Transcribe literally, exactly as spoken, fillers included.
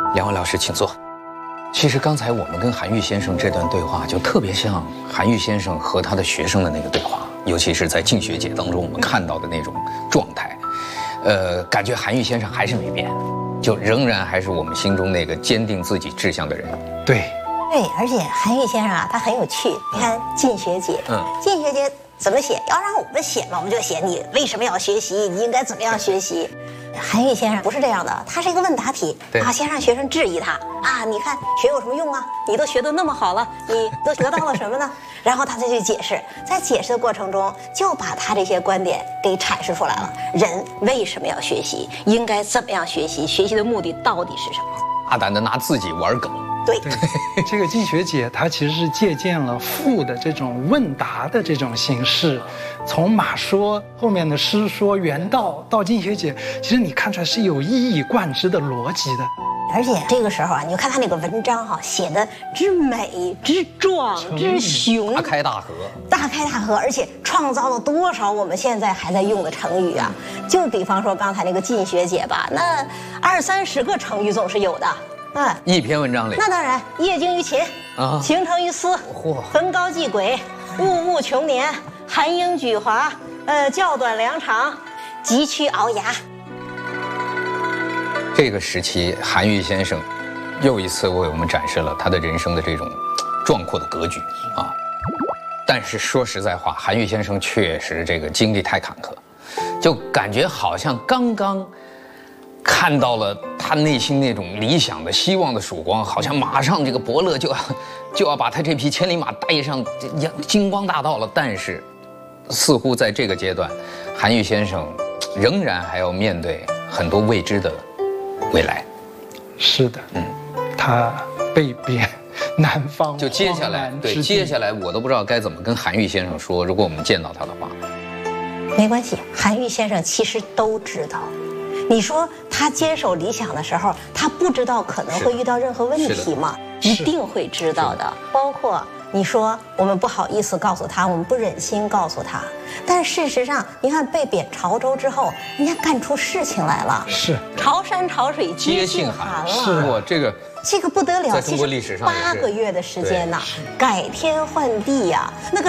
两位老师，请坐。其实刚才我们跟韩愈先生这段对话，就特别像韩愈先生和他的学生的那个对话，尤其是在进学解当中我们看到的那种状态。呃，感觉韩愈先生还是没变，就仍然还是我们心中那个坚定自己志向的人。 对， 对，而且韩愈先生啊，他很有趣。你看《进学解》，嗯，《进学解》怎么写？要让我们写嘛，我们就写你为什么要学习，你应该怎么样学习。韩愈先生不是这样的，他是一个问答题啊，先让学生质疑他啊，你看学有什么用啊？你都学得那么好了，你都得到了什么呢？然后他再去解释，在解释的过程中就把他这些观点给阐释出来了。人为什么要学习？应该怎么样学习？学习的目的到底是什么？ 大胆的拿自己玩梗。 对， 对，这个进学解它其实是借鉴了赋的这种问答的这种形式，从马说后面的诗说原道到进学解，其实你看出来是有一以贯之的逻辑的。 而且这个时候啊，你就看他那个文章哈、啊，写的之美、之壮、之雄， 大开大合， 大开大合，而且创造了多少我们现在还在用的成语啊！就比方说刚才那个进学解吧，那二三十个成语总是有的。嗯， 一篇文章里， 那当然，业精于勤，啊，形成于思，嚯，焚高继轨，物物穷年，含英举华，呃，较短量长，急趋鳌牙。 这个时期，韩愈先生又一次为我们展示了他的人生的这种壮阔的格局啊。但是说实在话，韩愈先生确实这个经历太坎坷，就感觉好像刚刚看到了他内心那种理想的希望的曙光，好像马上这个伯乐就要就要把他这匹千里马带上金光大道了。但是似乎在这个阶段，韩愈先生仍然还要面对很多未知的未来。 是的，嗯，他被贬南方， 就接下来，对，接下来我都不知道该怎么跟韩愈先生说。如果我们见到他的话， 没关系，韩愈先生其实都知道。你说他坚守理想的时候，他不知道可能会遇到任何问题吗？一定会知道的。包括你说我们不好意思告诉他，我们不忍心告诉他，但事实上，你看被贬潮州之后，人家干出事情来了， 是潮山潮水皆信寒了， 是哇，这个这个不得了， 在中国历史上八个月的时间呢，改天换地呀、啊，那个。